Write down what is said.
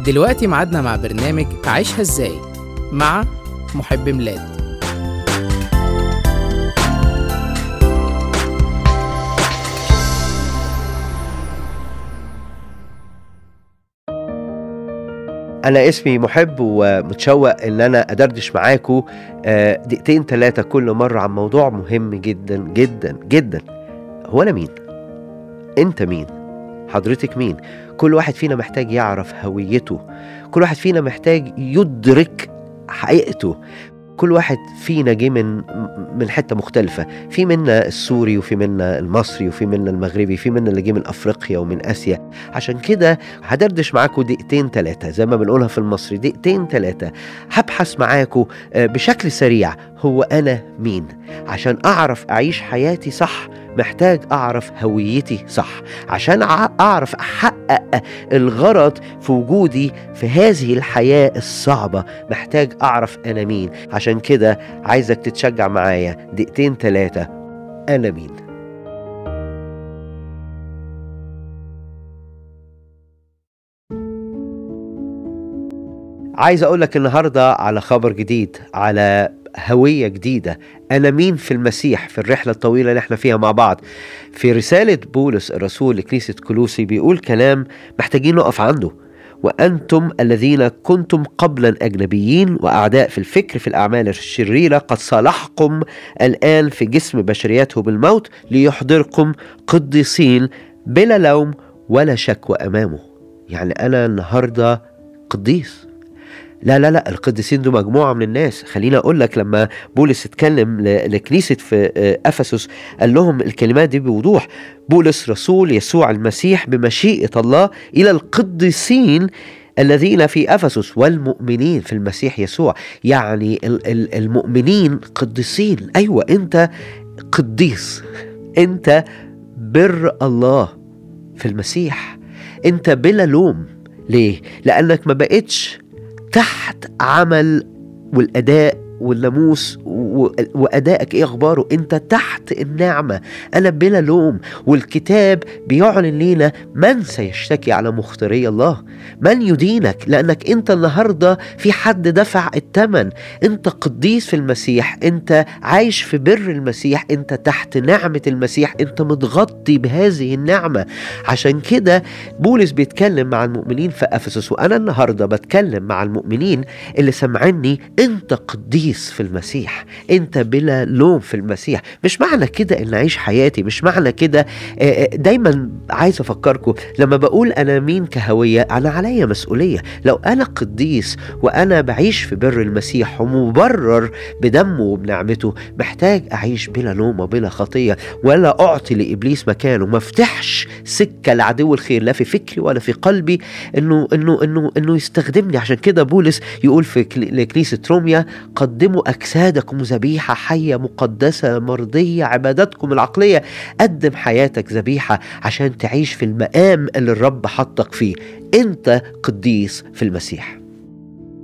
دلوقتي معادنا مع برنامج عيشها ازاي مع محب ميلاد. أنا اسمي محب ومتشوق إن أنا أدردش معاكم دقيقتين 3 كل مرة عن موضوع مهم جدا جدا جدا. هو أنا مين؟ أنت مين؟ حضرتك مين؟ كل واحد فينا محتاج يعرف هويته، كل واحد فينا محتاج يدرك حقيقته. كل واحد فينا جه من حتة مختلفة، في منا السوري وفي منا المصري وفي منا المغربي، في منا اللي جه من أفريقيا ومن آسيا. عشان كده هدردش معاكم دقيقتين 3 زي ما بنقولها في المصري، دقيقتين 3 هبحث معاكم بشكل سريع هو أنا مين. عشان أعرف أعيش حياتي صح محتاج أعرف هويتي صح، عشان أعرف أحقق الغرض في وجودي في هذه الحياة الصعبة محتاج أعرف أنا مين. عشان كده عايزك تتشجع معايا دقيقتين 3. أنا مين؟ عايز أقولك النهاردة على خبر جديد، على هوية جديدة. أنا مين في المسيح في الرحلة الطويلة اللي احنا فيها مع بعض. في رسالة بولس الرسول لكنيسة كولوسي بيقول كلام محتاجين نقف عنده: وأنتم الذين كنتم قبلا أجنبيين وأعداء في الفكر في الأعمال الشريرة قد صالحكم الآن في جسم بشريته بالموت ليحضركم قديسين بلا لوم ولا شكوى أمامه. يعني أنا النهاردة قديس؟ لا القديسين دول مجموعة من الناس. خلينا أقول لك لما بولس اتكلم لكنيسة في أفسس قال لهم الكلمات دي بوضوح: بولس رسول يسوع المسيح بمشيئة الله إلى القديسين الذين في أفسس والمؤمنين في المسيح يسوع. يعني المؤمنين قديسين. أيوة أنت قديس، أنت بر الله في المسيح، أنت بلا لوم. ليه؟ لأنك ما بقتش تحت عمل والأداء والناموس وأدائك إيه أخباره. أنت تحت النعمة، أنا بلا لوم. والكتاب بيعلن لينا من سيشتكي على مختاري الله، من يدينك، لأنك أنت النهاردة في حد دفع الثمن. أنت قديس في المسيح، أنت عايش في بر المسيح، أنت تحت نعمة المسيح، أنت متغطي بهذه النعمة. عشان كده بولس بيتكلم مع المؤمنين في أفسس، وأنا النهاردة بتكلم مع المؤمنين اللي سمعني: أنت قديس في المسيح، انت بلا لوم في المسيح. مش معنى كده ان اعيش حياتي، مش معنى كده. دايما عايز افكركم لما بقول انا مين كهوية، انا عليا مسؤولية. لو انا قديس وانا بعيش في بر المسيح ومبرر بدمه وبنعمته، محتاج اعيش بلا لوم وبلا خطية، ولا اعطي لابليس مكانه، ما افتحش سكة لعدو الخير لا في فكري ولا في قلبي انه يستخدمني. عشان كده بولس يقول في لكنيسة روميا: قدموا أجسادكم ذبيحة حية مقدسة مرضية عبادتكم العقلية. قدم حياتك ذبيحة عشان تعيش في المقام اللي الرب حطك فيه. أنت قديس في المسيح.